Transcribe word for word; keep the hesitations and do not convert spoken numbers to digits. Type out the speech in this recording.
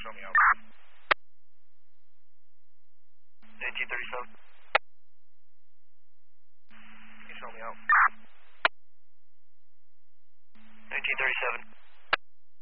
show me out. eighteen thirty-seven. Can you show me out? eighteen thirty-seven.